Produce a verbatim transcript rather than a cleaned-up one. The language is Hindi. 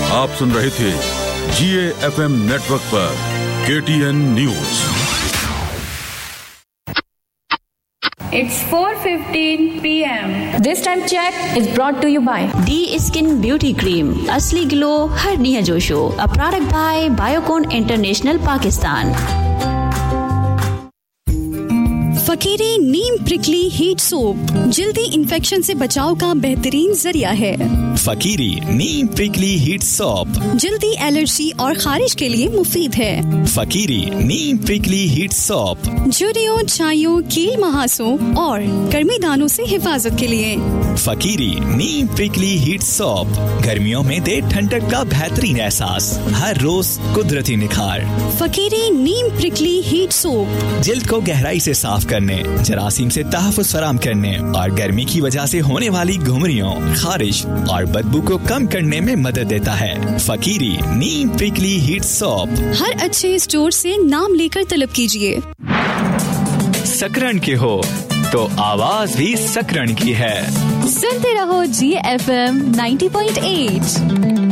आप सुन रहे थे जीए एफएम नेटवर्क पर KTN news. It's four fifteen p m This time check is brought to you by D Skin Beauty Cream. असली ग्लो हर नया जोशो. A product by Biocon International Pakistan. फकीरी Neem prickly heat soap जल्दी इन्फेक्शन से बचाव का बेहतरीन जरिया है। फकीरी नीम प्रिकली हीट सोप जल्दी एलर्जी और खारिश के लिए मुफीद है। फकीरी नीम प्रिकली हीट सोप झुर्रियों, छाइयों, कील महासों और गर्मी दानों से हिफाजत के लिए। फकीरी नीम प्रिकली हीट सोप गर्मियों में दे ठंडक का बेहतरीन एहसास, हर रोज कुदरती निखार। फकीरी नीम प्रिकली हीट सोप जिल्द को गहराई से साफ करने, जरासीम से तहफ़्फ़ुज़ फराहम करने और गर्मी की वजह से होने वाली घुमरियों, खारिश और बदबू को कम करने में मदद देता है। फकीरी नीम प्रिकली हीट सोप हर अच्छे स्टोर से नाम लेकर तलब कीजिए। सकरण के हो तो आवाज भी सकरण की है। सुनते रहो जी F M ninety point eight.